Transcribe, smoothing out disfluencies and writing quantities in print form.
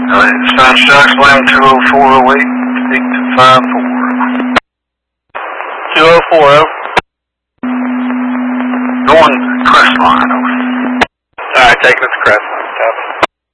Sun Shark Slam 20408, speak to 54. 2040. Going Crestline, over. Alright, taking it to Crestline. Copy.